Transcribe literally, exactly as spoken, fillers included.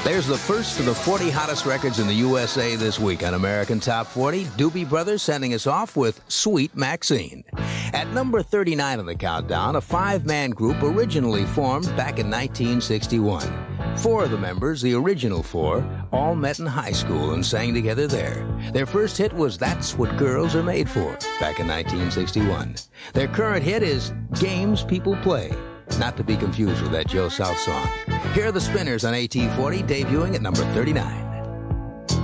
There's the first of the forty hottest records in the U S A this week on American Top forty. Doobie Brothers sending us off with Sweet Maxine. At number thirty-nine on the countdown, a five-man group originally formed back in nineteen sixty-one. Four of the members, the original four, all met in high school and sang together there. Their first hit was That's What Girls Are Made For, back in nineteen sixty-one. Their current hit is Games People Play, not to be confused with that Joe South song. Here are the Spinners on A T forty, debuting at number thirty-nine.